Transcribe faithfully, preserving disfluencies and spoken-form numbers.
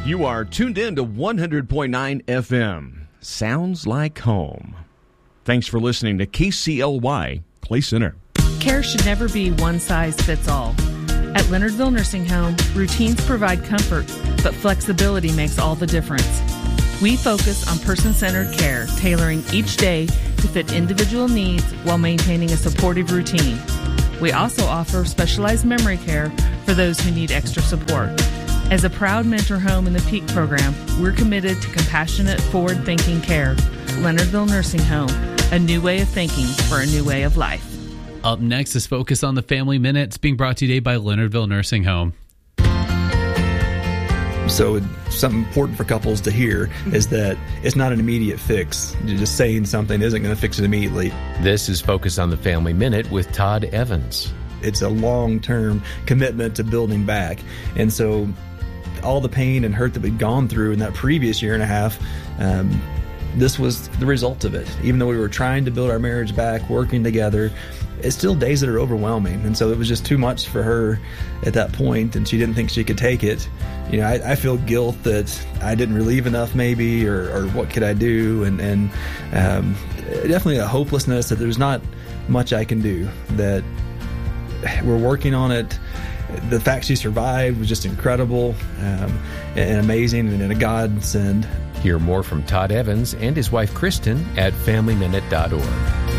You are tuned in to one hundred point nine F M. Sounds like home. Thanks for listening to K C L Y, Clay Center. Care should never be one size fits all. At Leonardville Nursing Home, routines provide comfort, but flexibility makes all the difference. We focus on person-centered care, tailoring each day to fit individual needs while maintaining a supportive routine. We also offer specialized memory care for those who need extra support. As a proud mentor home in the PEAK program, we're committed to compassionate, forward-thinking care. Leonardville Nursing Home, a new way of thinking for a new way of life. Up next is Focus on the Family Minute. It's being brought to you today by Leonardville Nursing Home. So something important for couples to hear is that it's not an immediate fix. Just saying something isn't going to fix it immediately. This is Focus on the Family Minute with Todd Evans. It's a long-term commitment to building back. And so all the pain and hurt that we'd gone through in that previous year and a half, um, this was the result of it. Even though we were trying to build our marriage back, working together, it's still days that are overwhelming. And so it was just too much for her at that point, and she didn't think she could take it. You know, I, I feel guilt that I didn't relieve enough maybe, or, or what could I do? And, and um, definitely a hopelessness that there's not much I can do, that we're working on it. The fact she survived was just incredible um, and amazing, and a godsend. Hear more from Todd Evans and his wife Kristen at family minute dot org.